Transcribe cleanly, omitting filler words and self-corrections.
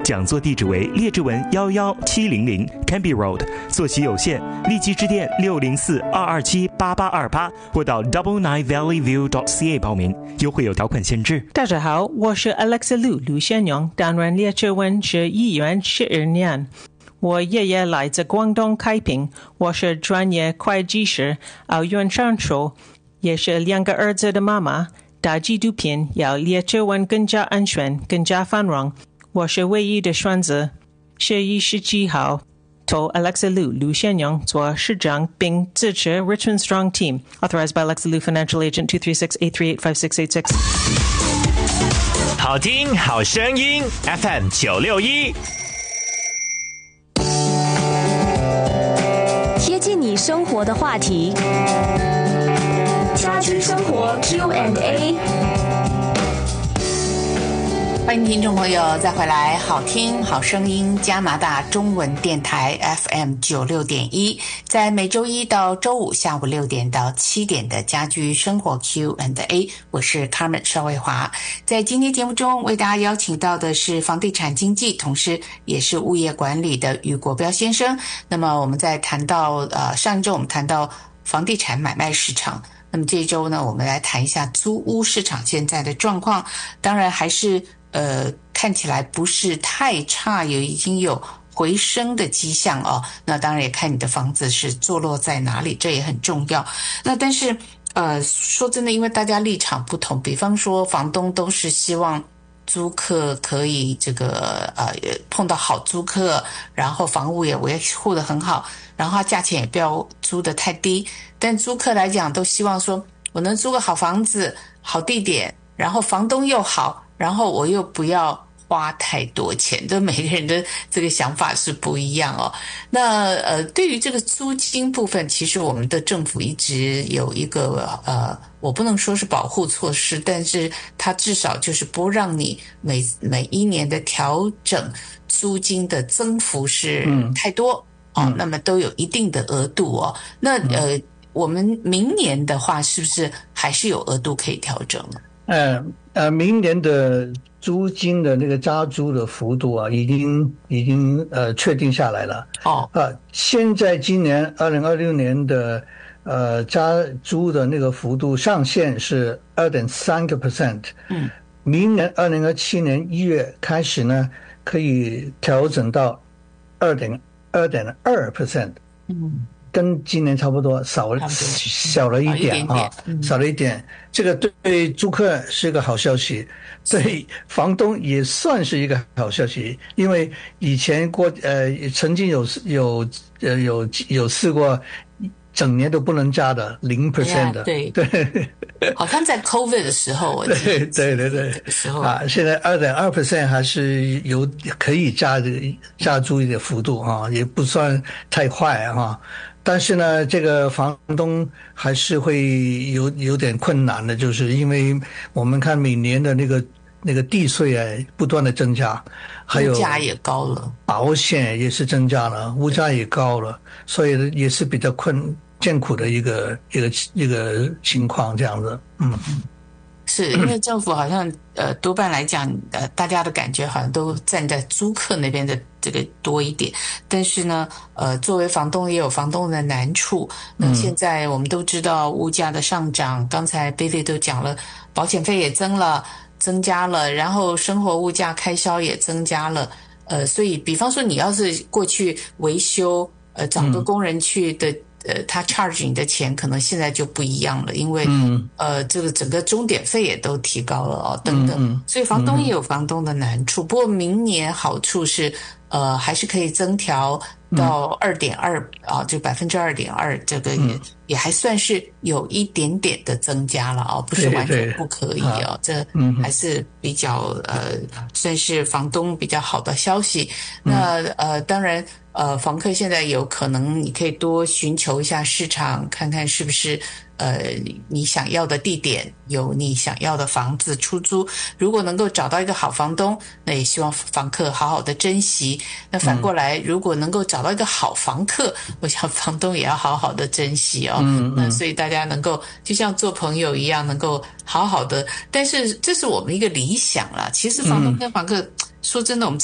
讲座地址为列治文11700 Canby Road， 作息有限，立即致电604-227-8828或到 999valleyview.ca 报名，优惠有条款限制。 大家好，我是 Alexa Lu 卢先勇，担任列治文市议员12年。我爷爷来自广东开平，我是专业会计师，澳元上手，也是2个儿子的妈妈。大纪录片要列治文更加安全、更加繁荣，我是唯一的选择。11月17号，投 Alexa Lu 卢先勇做市长，并支持 Richmond Strong Team. Authorized by Alexa Lu Financial Agent 236-838-5686. 好听好声音 FM 961， 贴近你生活的话题，家居生活 Q&A。 欢迎听众朋友再回来，好听好声音加拿大中文电台 FM 96.1，在每周一到周五下午6点到7点的家居生活 Q&A， 我是 Carmen 邵卫华。在今天节目中为大家邀请到的是房地产经纪，同时也是物业管理的余国标先生。那么我们在谈到上一周我们谈到房地产买卖市场，那么这一周呢，我们来谈一下租屋市场现在的状况。当然还是看起来不是太差，已经有回升的迹象哦。那当然也看你的房子是坐落在哪里，这也很重要。那但是说真的，因为大家立场不同，比方说房东都是希望租客可以碰到好租客，然后房屋也维护得很好，然后价钱也不要租得太低。但租客来讲都希望说我能租个好房子、好地点，然后房东又好，然后我又不要花太多钱，这每个人的这个想法是不一样哦。那对于这个租金部分，其实我们的政府一直有一个我不能说是保护措施，但是它至少就是不让你每一年的调整租金的增幅是太多哦，那么都有一定的额度哦。那我们明年的话，是不是还是有额度可以调整呢？ 明年的租金的那个加租的幅度啊，已经确定下来了。现在今年2026年的加租的那个幅度上限是 2.3%。明年2027年1月开始呢，可以调整到 2.2%。跟今年差不多，小了一点啊，少了一点。这个对租客是个好消息，对房东也算是一个好消息，因为以前曾经有试过整年都不能加的0% 的， 对，好像在 COVID 的时候，我记得对现在 2.2% 还是有可以加租一点幅度啊，也不算太快啊。但是呢，这个房东还是会有点困难的，就是因为我们看每年的那个地税啊不断的增加，还有物价也高了， 保险也是增加了，物价也高了，所以也是比较艰苦的一个情况这样子。 是因为政府好像多半来讲大家的感觉好像都站在租客那边的这个多一点，但是呢作为房东也有房东的难处。现在我们都知道物价的上涨，刚才 Billy 都讲了，保险费也增加了，然后生活物价开销也增加了。所以比方说你要是过去维修找个工人去的他 charge 你的钱可能现在就不一样了，因为这个整个钟点费也都提高了哦，等等，所以房东也有房东的难处。不过明年好处是还是可以增调到 2.2 啊，就 2.2%， 这个也还算是有一点点的增加了哦，不是完全不可以哦，这还是比较算是房东比较好的消息。那当然房客现在有可能你可以多寻求一下市场，看看是不是你想要的地点有你想要的房子出租。如果能够找到一个好房东，那也希望房客好好的珍惜。那反过来如果能够找到一个好房客，我想房东也要好好的珍惜哦。那所以大家能够就像做朋友一样，能够好好的，但是这是我们一个理想啦。其实房东跟房客说真的，我们